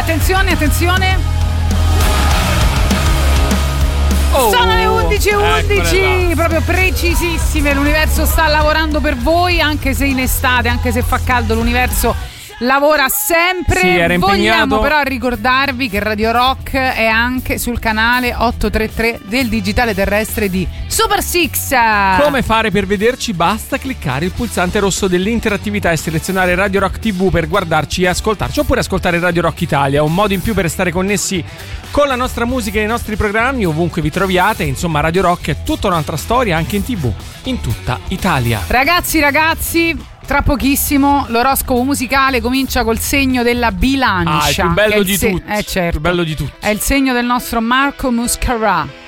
attenzione, attenzione. Sono le 11:11, proprio precisissime. L'universo sta lavorando per voi, anche se in estate, anche se fa caldo, l'universo lavora sempre. Sì, era impegnato. Vogliamo però ricordarvi che Radio Rock è anche sul canale 833 del digitale terrestre di Super Six. Come fare per vederci? Basta cliccare il pulsante rosso dell'interattività e selezionare Radio Rock TV per guardarci e ascoltarci, oppure ascoltare Radio Rock Italia, un modo in più per stare connessi con la nostra musica e i nostri programmi ovunque vi troviate. Insomma, Radio Rock è tutta un'altra storia anche in TV, in tutta Italia. Ragazzi, tra pochissimo l'oroscopo musicale comincia col segno della bilancia. Il più bello di tutti. Certo. Il più bello di tutti. È il segno del nostro Marco Muscarà.